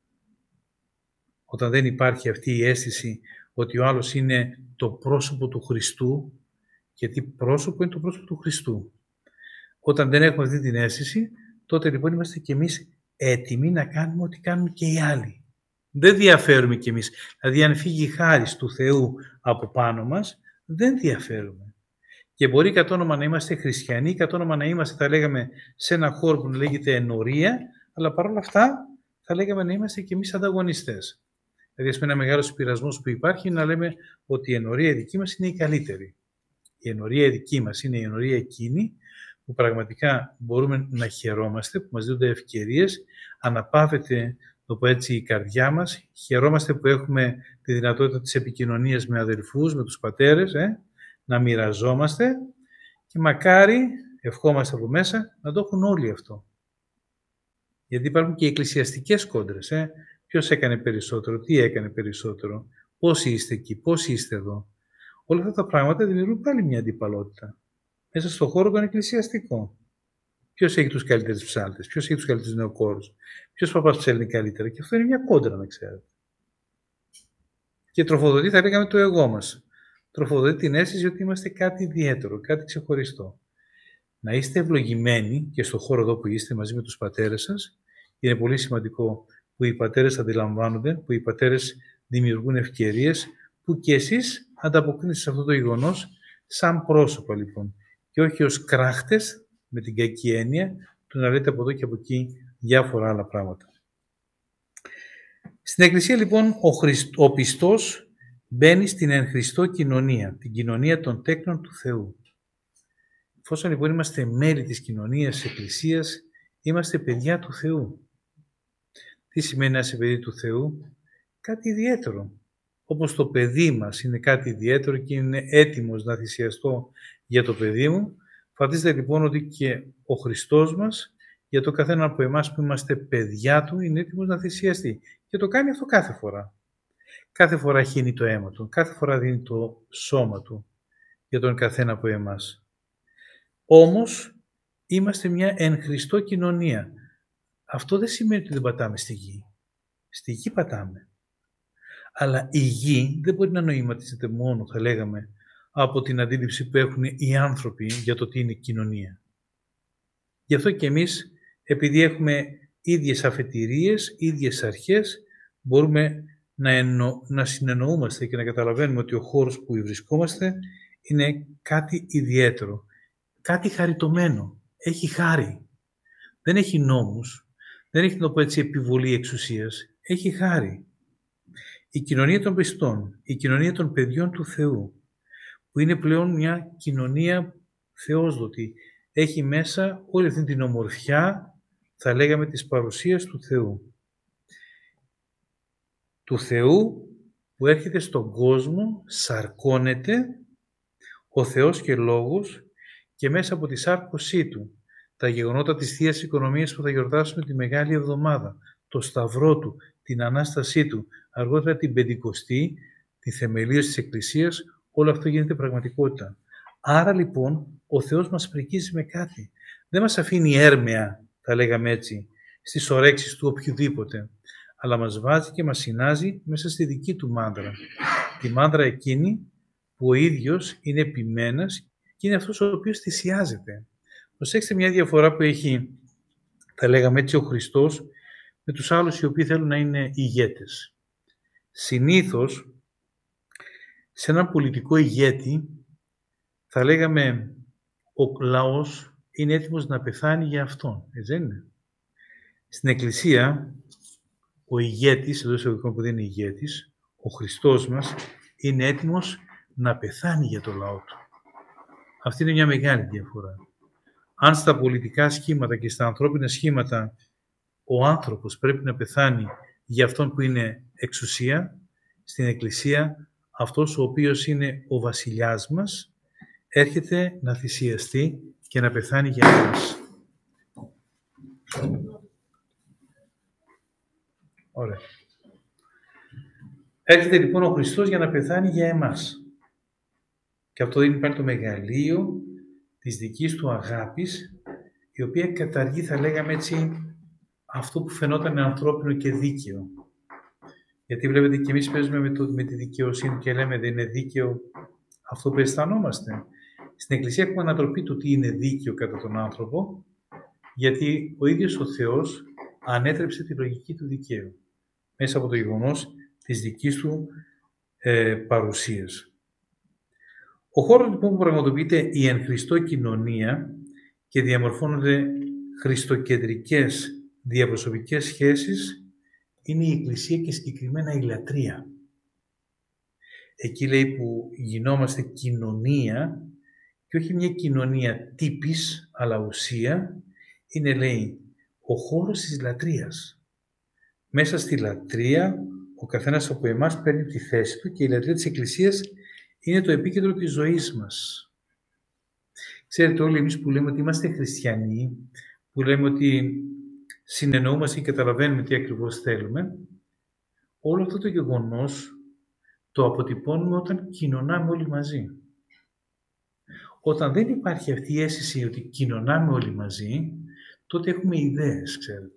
Speaker 3: Όταν δεν υπάρχει αυτή η αίσθηση ότι ο άλλος είναι το πρόσωπο του Χριστού, γιατί πρόσωπο είναι το πρόσωπο του Χριστού. Όταν δεν έχουμε αυτή την αίσθηση, τότε λοιπόν είμαστε κι εμείς έτοιμοι να κάνουμε ό,τι κάνουν και οι άλλοι. Δεν διαφέρουμε κι εμείς. Δηλαδή, αν φύγει η χάρις του Θεού από πάνω μας, δεν διαφέρουμε. Και μπορεί κατ' όνομα να είμαστε χριστιανοί, κατ' όνομα να είμαστε, θα λέγαμε, σε ένα χώρο που λέγεται ενορία, αλλά παρόλα αυτά θα λέγαμε να είμαστε κι εμείς ανταγωνιστές. Δηλαδή, ας πούμε, ένα μεγάλος πειρασμός που υπάρχει είναι να λέμε ότι η ενορία δική μας είναι η καλύτερη. Η ενορία δική μας είναι η ενορία εκείνη που πραγματικά μπορούμε να χαιρόμαστε, που μας δίνονται ευκαιρίες, αναπαύεται, το πω έτσι, η καρδιά μας, χαιρόμαστε που έχουμε τη δυνατότητα της επικοινωνίας με αδελφούς, με τους πατέρες, ε, να μοιραζόμαστε και μακάρι, ευχόμαστε από μέσα, να το έχουν όλοι αυτό. Γιατί υπάρχουν και εκκλησιαστικές κόντρες. Ε. Ποιος έκανε περισσότερο, τι έκανε περισσότερο, πόσοι είστε εκεί, πόσοι είστε εδώ. Όλα αυτά τα πράγματα δημιουργούν πάλι μια αντιπαλότητα. Μέσα στον χώρο τον εκκλησιαστικό. Ποιος έχει τους καλύτερους ψάλτες, ποιος έχει τους καλύτερους νεοκόρους, ποιος παπάς ψέλνει καλύτερα. Και αυτό είναι μια κόντρα, να ξέρετε. Και τροφοδοτεί, θα λέγαμε, το εγώ μας. Τροφοδοτεί την αίσθηση ότι είμαστε κάτι ιδιαίτερο, κάτι ξεχωριστό. Να είστε ευλογημένοι και στον χώρο εδώ που είστε μαζί με τους πατέρες σας. Είναι πολύ σημαντικό που οι πατέρες αντιλαμβάνονται, που οι πατέρες δημιουργούν ευκαιρίες, που και εσείς ανταποκρίνεστε σε αυτό το γεγονός σαν πρόσωπα λοιπόν. Και όχι ως κράχτες, με την κακή έννοια, του να λέτε από εδώ και από εκεί διάφορα άλλα πράγματα. Στην Εκκλησία λοιπόν ο, Χριστ, ο πιστός μπαίνει στην εν Χριστώ κοινωνία, την κοινωνία των τέκνων του Θεού. Εφόσον λοιπόν είμαστε μέλη της κοινωνίας της Εκκλησίας, είμαστε παιδιά του Θεού. Τι σημαίνει να είσαι παιδί του Θεού? Κάτι ιδιαίτερο. Όπως το παιδί μας είναι κάτι ιδιαίτερο και είναι έτοιμος να θυσιαστώ για το παιδί μου, φανταστείτε λοιπόν ότι και ο Χριστός μας, για το καθένα από εμάς που είμαστε παιδιά του, είναι έτοιμος να θυσιαστεί. Και το κάνει αυτό κάθε φορά. Κάθε φορά χύνει το αίμα του, κάθε φορά δίνει το σώμα του για τον καθένα από εμάς. Όμως, είμαστε μια εν Χριστώ κοινωνία. Αυτό δεν σημαίνει ότι δεν πατάμε στη γη. Στη γη πατάμε. Αλλά η γη δεν μπορεί να νοηματίζεται μόνο, θα λέγαμε, από την αντίληψη που έχουν οι άνθρωποι για το τι είναι κοινωνία. Γι' αυτό και εμείς, επειδή έχουμε ίδιες αφετηρίες, ίδιες αρχές, μπορούμε να, εννο... να συνεννοούμαστε και να καταλαβαίνουμε ότι ο χώρος που βρισκόμαστε είναι κάτι ιδιαίτερο, κάτι χαριτωμένο, έχει χάρη. Δεν έχει νόμους, δεν έχει, να το πω έτσι, επιβολή εξουσίας, έχει χάρη. Η κοινωνία των πιστών, η κοινωνία των παιδιών του Θεού, που είναι πλέον μια κοινωνία θεόσδοτη, έχει μέσα όλη αυτή την ομορφιά, θα λέγαμε, της παρουσίας του Θεού. Του Θεού που έρχεται στον κόσμο, σαρκώνεται ο Θεός και Λόγος και μέσα από τη σάρκωσή Του, τα γεγονότα της Θείας Οικονομίας που θα γιορτάσουμε τη Μεγάλη Εβδομάδα, το Σταυρό Του, την Ανάστασή Του, αργότερα την Πεντηκοστή, τη θεμελίωση της Εκκλησίας, όλο αυτό γίνεται πραγματικότητα. Άρα λοιπόν ο Θεός μας πρικίζει με κάτι. Δεν μας αφήνει έρμεα, θα λέγαμε έτσι, στις ορέξεις του οποιοδήποτε, αλλά μας βάζει και μας συνάζει μέσα στη δική του μάντρα. Τη μάντρα εκείνη που ο ίδιος είναι επιμένας και είναι αυτός ο οποίος θυσιάζεται. Προσέξτε μια διαφορά που έχει, θα λέγαμε έτσι, ο Χριστός με τους άλλους οι οποίοι θέλουν να είναι ηγέτες. Συνήθως, σε έναν πολιτικό ηγέτη, θα λέγαμε, ο λαός είναι έτοιμος να πεθάνει για αυτόν, έτσι δεν είναι? Στην Εκκλησία, ο ηγέτης, εδώ σε που δεν είναι ηγέτης, ο Χριστός μας, είναι έτοιμος να πεθάνει για το λαό του. Αυτή είναι μια μεγάλη διαφορά. Αν στα πολιτικά σχήματα και στα ανθρώπινα σχήματα ο άνθρωπος πρέπει να πεθάνει για αυτόν που είναι εξουσία, στην Εκκλησία αυτός ο οποίος είναι ο βασιλιάς μας έρχεται να θυσιαστεί και να πεθάνει για εμάς. Ωραία. Έρχεται λοιπόν ο Χριστός για να πεθάνει για εμάς. Και αυτό είναι πάλι το μεγαλείο της δικής του αγάπης, η οποία καταργεί, θα λέγαμε έτσι, αυτό που φαινόταν ανθρώπινο και δίκαιο. Γιατί βλέπετε και εμείς παίζουμε με, το, με τη δικαιοσύνη και λέμε δεν είναι δίκαιο αυτό που αισθανόμαστε. Στην Εκκλησία έχουμε ανατροπή του τι είναι δίκαιο κατά τον άνθρωπο, γιατί ο ίδιος ο Θεός ανέτρεψε τη λογική του δικαίου μέσα από το γεγονός της δικής του ε, παρουσίας. Ο χώρος λοιπόν που πραγματοποιείται η εν Χριστώ κοινωνία και διαμορφώνονται χριστοκεντρικές διαπροσωπικές σχέσεις είναι η Εκκλησία και συγκεκριμένα η λατρεία. Εκεί λέει που γινόμαστε κοινωνία και όχι μια κοινωνία τύπης, αλλά ουσία, είναι, λέει, ο χώρος της λατρείας. Μέσα στη λατρεία ο καθένας από εμάς παίρνει τη θέση του και η λατρεία της Εκκλησίας είναι το επίκεντρο της ζωής μας. Ξέρετε όλοι εμείς που λέμε ότι είμαστε χριστιανοί, που λέμε ότι συνεννοούμαστε και καταλαβαίνουμε τι ακριβώς θέλουμε, όλο αυτό το γεγονός το αποτυπώνουμε όταν κοινωνάμε όλοι μαζί. Όταν δεν υπάρχει αυτή η αίσθηση ότι κοινωνάμε όλοι μαζί, τότε έχουμε ιδέες, ξέρετε.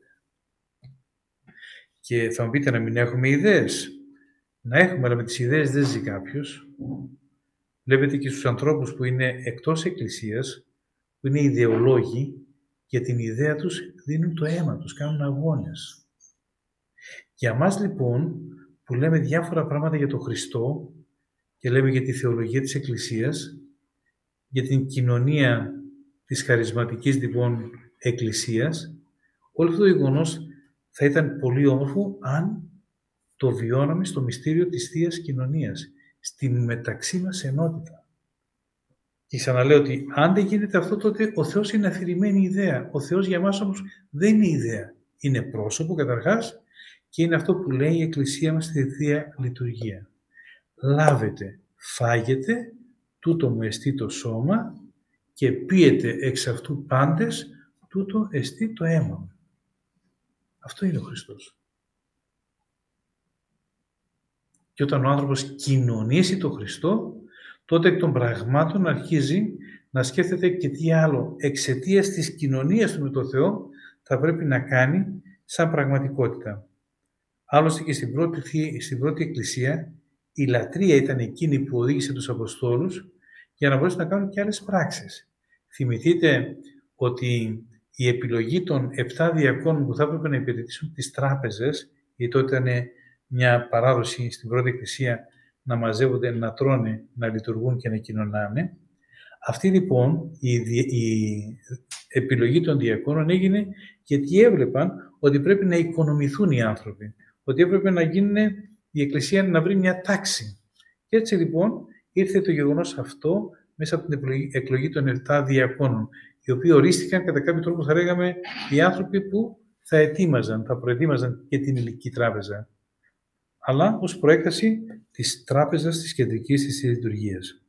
Speaker 3: Και θα μου πείτε να μην έχουμε ιδέες. Να έχουμε, αλλά με τις ιδέες δεν ζει κάποιος. Βλέπετε και στους ανθρώπους που είναι εκτός Εκκλησίας, που είναι ιδεολόγοι, για την ιδέα τους δίνουν το αίμα τους, κάνουν αγώνες. Για μας λοιπόν, που λέμε διάφορα πράγματα για τον Χριστό και λέμε για τη θεολογία της Εκκλησίας, για την κοινωνία της χαρισματικής λοιπόν Εκκλησίας, όλο αυτό το γεγονός θα ήταν πολύ όμορφο αν το βιώναμε στο μυστήριο της Θείας Κοινωνίας, στην μεταξύ μας ενότητα. Και ξαναλέω ότι αν δεν γίνεται αυτό, τότε ο Θεός είναι αφηρημένη ιδέα. Ο Θεός για μας όμως δεν είναι ιδέα. Είναι πρόσωπο καταρχάς και είναι αυτό που λέει η Εκκλησία μας στη Θεία Λειτουργία. Λάβετε, φάγετε, τούτο μου εστί το σώμα και πίετε εξ αυτού πάντες, τούτο εστί το αίμα μου. Αυτό είναι ο Χριστός. Και όταν ο άνθρωπος κοινωνήσει τον Χριστό, τότε εκ των πραγμάτων αρχίζει να σκέφτεται και τι άλλο εξαιτίας της κοινωνίας του με τον Θεό θα πρέπει να κάνει σαν πραγματικότητα. Άλλωστε και στην πρώτη, στην πρώτη εκκλησία η λατρεία ήταν εκείνη που οδήγησε τους Αποστόλους για να μπορέσουν να κάνουν και άλλες πράξεις. Θυμηθείτε ότι η επιλογή των επτά διακόνων που θα έπρεπε να υπηρετήσουν τις τράπεζες, γιατί τότε ήταν μια παράδοση στην πρώτη εκκλησία να μαζεύονται, να τρώνε, να λειτουργούν και να κοινωνάνε. Αυτή λοιπόν η, η επιλογή των διακόνων έγινε γιατί έβλεπαν ότι πρέπει να οικονομηθούν οι άνθρωποι, ότι έπρεπε να γίνουν, η εκκλησία να βρει μια τάξη. Και έτσι λοιπόν ήρθε το γεγονός αυτό μέσα από την εκλογή των επτά διακόνων, οι οποίοι ορίστηκαν κατά κάποιο τρόπο, θα λέγαμε, οι άνθρωποι που θα ετοίμαζαν, θα προετοίμαζαν και την ηλική τράπεζα, αλλά ως προέκταση της τράπεζας της κεντρικής της λειτουργίας.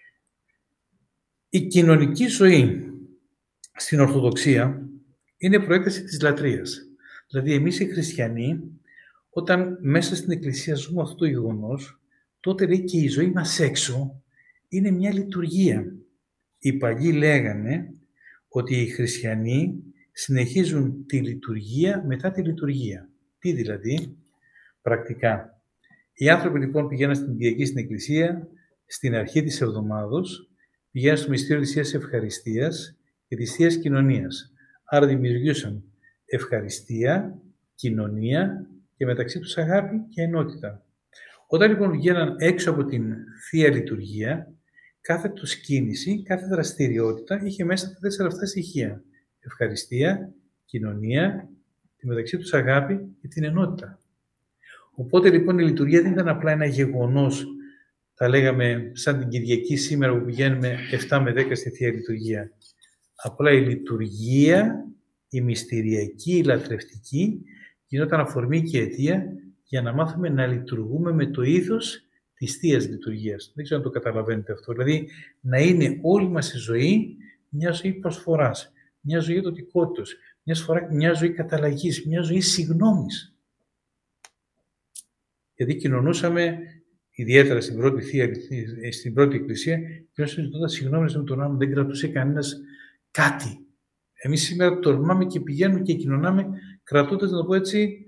Speaker 3: Η κοινωνική ζωή στην Ορθοδοξία είναι προέκταση της λατρείας. Δηλαδή, εμείς οι χριστιανοί, όταν μέσα στην Εκκλησία ζούμε αυτό το γεγονός, τότε λέει και η ζωή μας έξω είναι μια λειτουργία. Οι παλιοί λέγανε ότι οι χριστιανοί συνεχίζουν τη λειτουργία μετά τη λειτουργία. Τι δηλαδή? Πρακτικά. Οι άνθρωποι λοιπόν πηγαίναν στην Κυριακή στην Εκκλησία, στην αρχή της εβδομάδος, πηγαίναν στο μυστήριο της Θείας Ευχαριστίας και της Θείας Κοινωνίας. Άρα δημιουργούσαν ευχαριστία, κοινωνία και μεταξύ τους αγάπη και ενότητα. Όταν λοιπόν βγαίναν έξω από την Θεία Λειτουργία, κάθε τους κίνηση, κάθε δραστηριότητα είχε μέσα τα τέσσερα αυτά στοιχεία. Ευχαριστία, κοινωνία, τη μεταξύ τους αγάπη και την ενότητα. Οπότε λοιπόν η λειτουργία δεν ήταν απλά ένα γεγονός, τα λέγαμε σαν την Κυριακή σήμερα που πηγαίνουμε επτά με δέκα στη Θεία Λειτουργία. Απλά η λειτουργία, η μυστηριακή, η λατρευτική, γινόταν αφορμή και αιτία για να μάθουμε να λειτουργούμε με το ήθος της Θείας Λειτουργίας. Δεν ξέρω αν το καταλαβαίνετε αυτό. Δηλαδή, να είναι όλη μας η ζωή μια ζωή προσφοράς, μια ζωή δοτικότητας, μια, φορά, μια ζωή καταλλαγής, μια ζωή συγγνώμης. Γιατί κοινωνούσαμε, ιδιαίτερα στην πρώτη, θεία, στην πρώτη εκκλησία, κοινωνούσαμε ζητώντας συγγνώμη με τον άλλον, δεν κρατούσε κανένας κάτι. Εμείς σήμερα τολμάμε και πηγαίνουμε και κοινωνάμε κρατώντας, να το πω έτσι,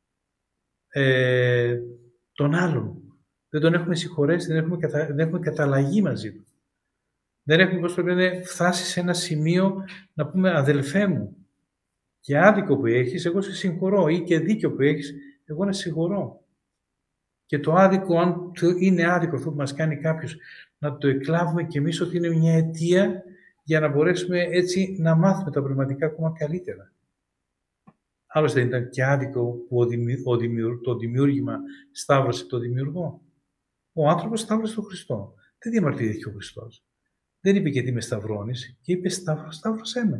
Speaker 3: ε, τον άλλον. Δεν τον έχουμε συγχωρέσει, δεν έχουμε, κατα... δεν έχουμε καταλλαγή μαζί του. Δεν έχουμε, πώς πρέπει να είναι, φτάσει σε ένα σημείο να πούμε αδελφέ μου, και άδικο που έχεις, εγώ σε συγχωρώ, ή και δίκιο που έχεις, εγώ να συγχωρώ. Και το άδικο, αν είναι άδικο αυτό που μας κάνει κάποιος, να το εκλάβουμε κι εμείς ότι είναι μια αιτία για να μπορέσουμε έτσι να μάθουμε τα πνευματικά ακόμα καλύτερα. Άλλωστε δεν ήταν και άδικο που ο δημιου... ο δημιου... το δημιούργημα σταύρωσε το δημιουργό. Ο άνθρωπος σταύρωσε τον Χριστό. Δεν διαμαρτυρήθηκε ο Χριστός. Δεν είπε γιατί με σταυρώνεις, και είπε σταύρο, σταύρωσέ με.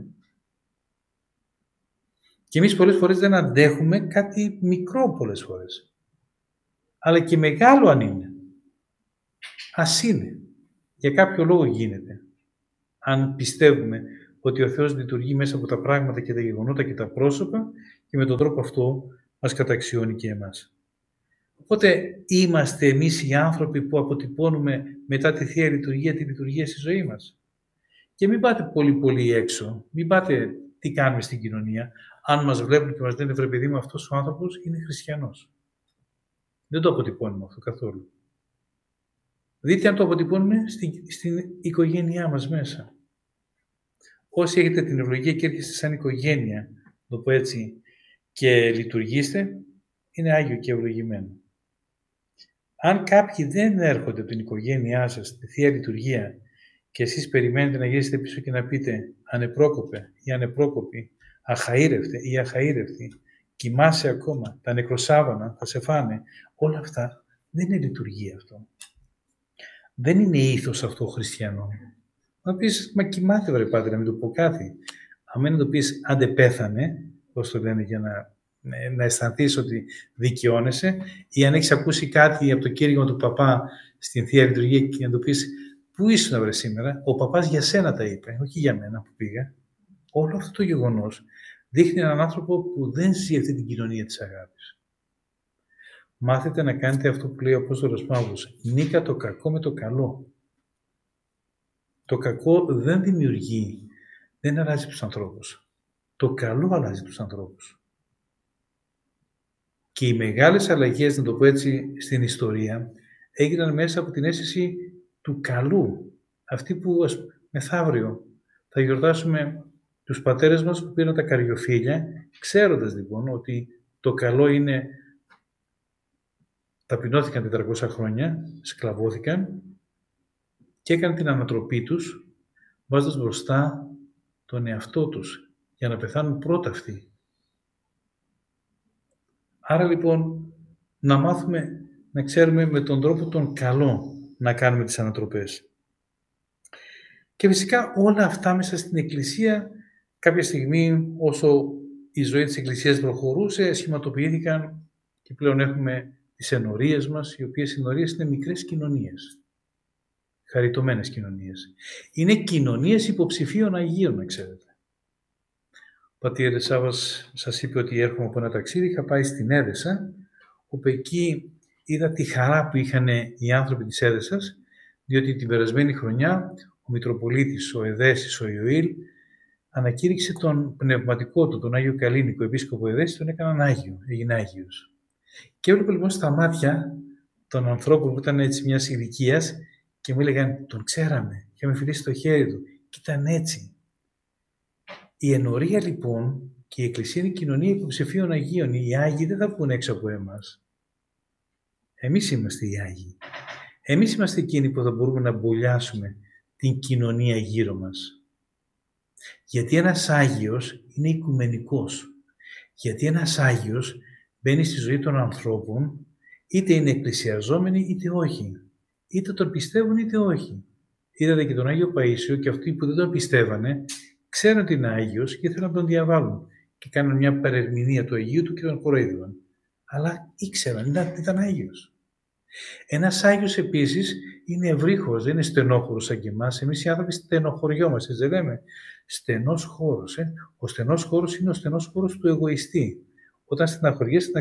Speaker 3: Και εμείς πολλές φορές δεν αντέχουμε κάτι μικρό πολλές φορές. Αλλά και μεγάλο αν είναι. Ας είναι. Για κάποιο λόγο γίνεται. Αν πιστεύουμε ότι ο Θεός λειτουργεί μέσα από τα πράγματα και τα γεγονότα και τα πρόσωπα και με τον τρόπο αυτό μας καταξιώνει και εμάς. Οπότε είμαστε εμείς οι άνθρωποι που αποτυπώνουμε μετά τη Θεία Λειτουργία τη λειτουργία στη ζωή μας. Και μην πάτε πολύ πολύ έξω, μην πάτε τι κάνουμε στην κοινωνία. Αν μας βλέπουν και μας λένε βρε παιδί μου, αυτός ο άνθρωπος είναι χριστιανός. Δεν το αποτυπώνουμε αυτό καθόλου. Δείτε αν το αποτυπώνουμε στην, στην οικογένειά μας μέσα. Όσοι έχετε την ευλογία και έρχεστε σαν οικογένεια, το πω έτσι, και λειτουργήστε, είναι άγιο και ευλογημένο. Αν κάποιοι δεν έρχονται από την οικογένειά σας στη Θεία Λειτουργία και εσείς περιμένετε να γυρίσετε πίσω και να πείτε ανεπρόκοπε ή ανεπρόκοπη, αχαήρευτε ή αχαήρευτη, κοιμάσαι ακόμα, τα νεκροσάβανα θα σε φάνε, όλα αυτά δεν είναι λειτουργία αυτό. Δεν είναι ήθος αυτό χριστιανό. Να πεις, μα κοιμάται βρε πάτερ, να μην του πω κάτι. Αν να του πεις, άντε πέθανε, πώς το λένε, για να, να αισθανθείς ότι δικαιώνεσαι, ή αν έχεις ακούσει κάτι από το κήρυγμα του παπά στην Θεία Λειτουργία και να του πεις, πού ήσουν βρε σήμερα, ο παπάς για σένα τα είπε, όχι για μένα που πήγα. Όλο αυτό το γεγονός δείχνει έναν άνθρωπο που δεν ζει αυτή την κοινωνία της αγάπης. Μάθετε να κάνετε αυτό που λέει ο Απόστολος Παύλος. Νίκα το κακό με το καλό. Το κακό δεν δημιουργεί, δεν αλλάζει τους ανθρώπους. Το καλό αλλάζει τους ανθρώπους. Και οι μεγάλες αλλαγές, να το πω έτσι, στην ιστορία, έγιναν μέσα από την αίσθηση του καλού. Αυτή που ας, μεθαύριο θα γιορτάσουμε τους πατέρες μας που πήραν τα καριοφύλια, ξέροντας λοιπόν ότι το καλό είναι, ταπεινώθηκαν τετρακόσια χρόνια, σκλαβώθηκαν και έκαναν την ανατροπή τους, βάζοντας μπροστά τον εαυτό τους, για να πεθάνουν πρώτα αυτοί. Άρα λοιπόν, να μάθουμε, να ξέρουμε με τον τρόπο τον καλό να κάνουμε τις ανατροπές. Και φυσικά όλα αυτά μέσα στην Εκκλησία, κάποια στιγμή όσο η ζωή της Εκκλησίας προχωρούσε, σχηματοποιήθηκαν και πλέον έχουμε τις ενορίες μας, οι οποίες ενορίες είναι μικρές κοινωνίες, χαριτωμένες κοινωνίες. Είναι κοινωνίες υποψηφίων Αγίων, να ξέρετε. Ο πατήρ Σάββας σας είπε ότι έρχομαι από ένα ταξίδι, είχα πάει στην Έδεσα, όπου εκεί είδα τη χαρά που είχαν οι άνθρωποι της Έδεσας, διότι την περασμένη χρονιά ο Μητροπολίτης, ο Εδέσης, ο Ιωήλ, ανακήρυξε τον πνευματικό του, τον Άγιο Καλίνικο, επίσκοπο Εδέση, τον έκαναν Άγιο, έγινε Άγιος. Και έβλεπα λοιπόν στα μάτια των ανθρώπων που ήταν έτσι μιας ηλικίας και μου έλεγαν, τον ξέραμε, είχαμε φιλήσει το χέρι του και ήταν έτσι. Η ενορία λοιπόν και η Εκκλησία είναι η κοινωνία υποψηφίων Αγίων. Οι Άγιοι δεν θα βγουν έξω από εμάς. Εμείς είμαστε οι Άγιοι. Εμείς είμαστε εκείνοι που θα μπορούμε να μπολιάσουμε την κοινωνία γύρω μας. Γιατί ένας Άγιος είναι οικουμενικός. Γιατί ένας Άγιος μπαίνει στη ζωή των ανθρώπων, είτε είναι εκκλησιαζόμενοι είτε όχι. Είτε τον πιστεύουν είτε όχι. Είδατε και τον Άγιο Παΐσιο και αυτοί που δεν τον πιστεύανε, ξέραν ότι είναι Άγιος και ήθελαν να τον διαβάλουν. Και κάναν μια παρερμηνία του Αγίου του και τον κοροϊδεύαν. Αλλά ήξεραν, ήταν, ήταν Άγιος. Ένας Άγιος επίσης είναι ευρύχωρος, δεν είναι στενόχωρος σαν και εμάς. Εμείς οι άνθρωποι στενοχωριόμαστε, δεν λέμε. Στενός χώρος. Ε. Ο στενός χώρος είναι ο στενός χώρος του εγωιστή. Όταν στεναχωριέσαι,